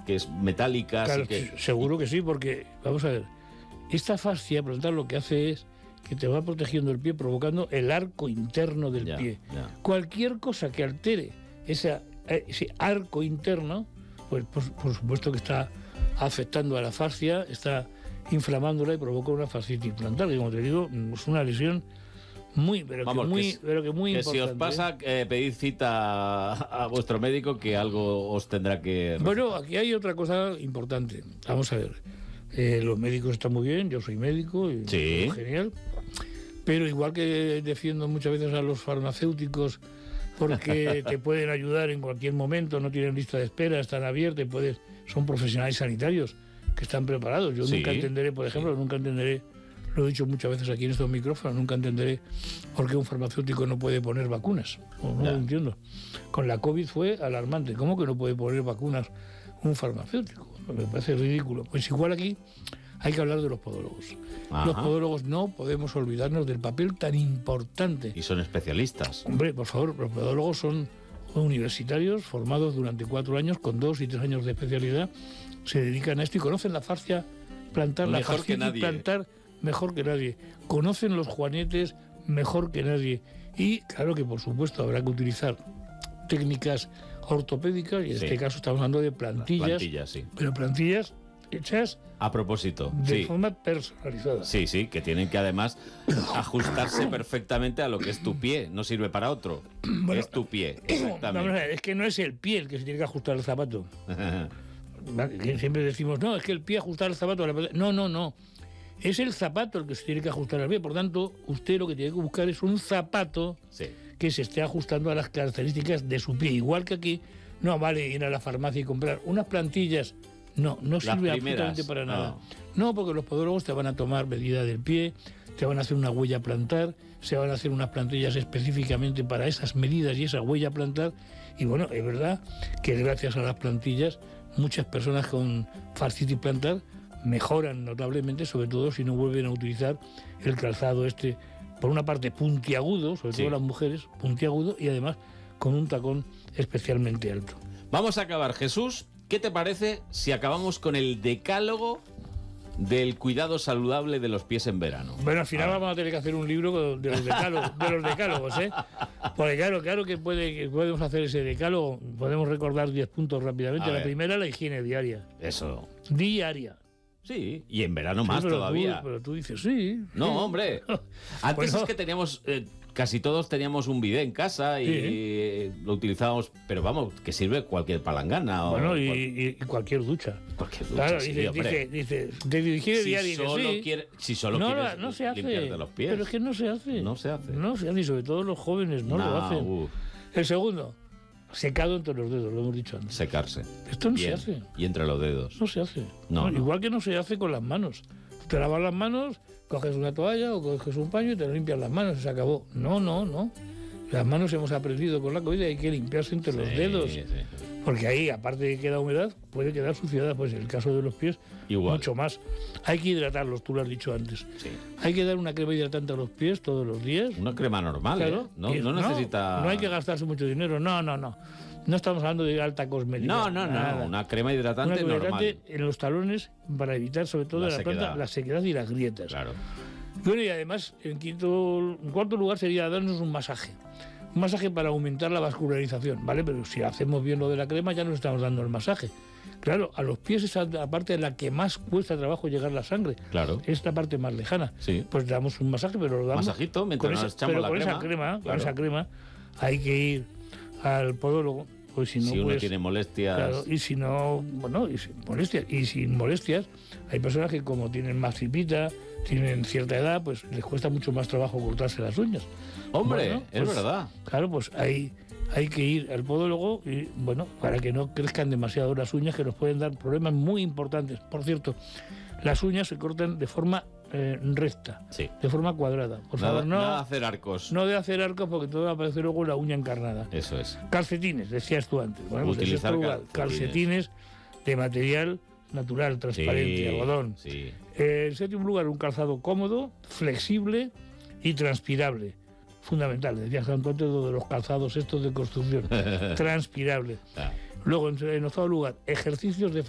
que es metálica. Claro, así que... seguro que sí, porque, vamos a ver, esta fascia plantar lo que hace es que te va protegiendo el pie, provocando el arco interno del pie. Cualquier cosa que altere ese arco interno, pues por supuesto que está afectando a la fascia, está inflamándola y provoca una fascitis plantar, que como te digo, es una lesión muy, pero que muy importante. Si os pasa, pedid cita a vuestro médico, que algo os tendrá que... Bueno, aquí hay otra cosa importante. Vamos a ver. Los médicos están muy bien, yo soy médico, y sí, genial. Pero igual que defiendo muchas veces a los farmacéuticos porque te pueden ayudar en cualquier momento, no tienen lista de espera, están abiertos, son profesionales sanitarios que están preparados. Yo nunca entenderé, por ejemplo, lo he dicho muchas veces aquí en estos micrófonos, nunca entenderé por qué un farmacéutico no puede poner vacunas. No lo entiendo. Con la COVID fue alarmante. ¿Cómo que no puede poner vacunas un farmacéutico? Me parece ridículo. Pues igual aquí hay que hablar de los podólogos. Ajá. Los podólogos no podemos olvidarnos del papel tan importante. Y son especialistas. Hombre, por favor, los podólogos son universitarios formados durante 4 años con 2 y 3 años de especialidad. Se dedican a esto y conocen la fascia plantar, la fascitis plantar mejor que nadie. Conocen los juanetes mejor que nadie. Y claro que por supuesto habrá que utilizar técnicas ortopédicas, y en este caso estamos hablando de plantillas, pero plantillas hechas a propósito, de forma personalizada. Sí, que tienen que además ajustarse perfectamente a lo que es tu pie, no sirve para otro. Bueno, es tu pie, exactamente. Es que no es el pie el que se tiene que ajustar al zapato. Siempre decimos, no, es que el pie ajustar al zapato. No. Es el zapato el que se tiene que ajustar al pie. Por tanto, usted lo que tiene que buscar es un zapato que se esté ajustando a las características de su pie. Igual que aquí, no vale ir a la farmacia y comprar unas plantillas. No sirve absolutamente para nada. No, porque los podólogos te van a tomar medida del pie, te van a hacer una huella plantar, se van a hacer unas plantillas específicamente para esas medidas y esa huella plantar. Y bueno, es verdad que gracias a las plantillas, muchas personas con fascitis plantar mejoran notablemente, sobre todo si no vuelven a utilizar el calzado por una parte puntiagudo, sobre todo las mujeres, puntiagudo, y además con un tacón especialmente alto. Vamos a acabar, Jesús. ¿Qué te parece si acabamos con el decálogo del cuidado saludable de los pies en verano? Bueno, al final vamos a tener que hacer un libro de los decálogos, ¿eh? Porque claro que podemos hacer ese decálogo. Podemos recordar 10 puntos rápidamente. La primera, la higiene diaria. Eso. Diaria. Sí, y en verano más todavía. Pero tú dices sí. No, hombre. Antes es que teníamos... casi todos teníamos un bidé en casa y lo utilizábamos, pero vamos, que sirve cualquier palangana. Bueno, y cualquier ducha. Cualquier ducha, claro, dice, de higiene diaria. Si solo quieres no se hace, limpiarte los pies. Pero es que no se hace. No se hace. No se hace, y sobre todo los jóvenes no lo hacen. El segundo, secado entre los dedos, lo hemos dicho antes. Secarse. Esto no se hace. Y entre los dedos. No se hace. No. Igual que no se hace con las manos. Te lavas las manos, coges una toalla o coges un paño y te limpias las manos, se acabó. No. Las manos hemos aprendido con la COVID, hay que limpiarse entre los dedos. Porque ahí, aparte de que queda humedad, puede quedar suciedad. Pues en el caso de los pies, igual. Mucho más. Hay que hidratarlos, tú lo has dicho antes. Hay que dar una crema hidratante a los pies todos los días. Una crema normal, claro. No necesita... No hay que gastarse mucho dinero, no. No estamos hablando de alta cosmética. No. Una crema hidratante normal. En los talones para evitar sobre todo la sequedad y las grietas. Claro. Bueno, y además, en cuarto lugar sería darnos un masaje. Un masaje para aumentar la vascularización, ¿vale? Pero si hacemos bien lo de la crema, ya nos estamos dando el masaje. Claro, a los pies es la parte en la que más cuesta trabajo llegar la sangre. Claro. Es la parte más lejana. Sí. Pues damos un masaje, pero lo damos... Masajito mientras nos echamos la crema. Con esa crema hay que ir al podólogo, pues si uno tiene molestias. Claro, y si no, y sin molestias, hay personas que como tienen más tripita, tienen cierta edad, pues les cuesta mucho más trabajo cortarse las uñas. Hombre, es verdad. Claro, pues hay que ir al podólogo y, para que no crezcan demasiado las uñas, que nos pueden dar problemas muy importantes. Por cierto, las uñas se cortan de forma recta, de forma cuadrada. Por favor, no de hacer arcos. No de hacer arcos, porque todo va a aparecer luego la uña encarnada. Eso es. Calcetines, decías tú antes. Bueno, utilizar calcetines de material natural, transparente, algodón. En séptimo lugar, un calzado cómodo, flexible y transpirable. Fundamental, decías tanto antes de los calzados estos de construcción. Transpirable. Luego, en octavo lugar, ejercicios de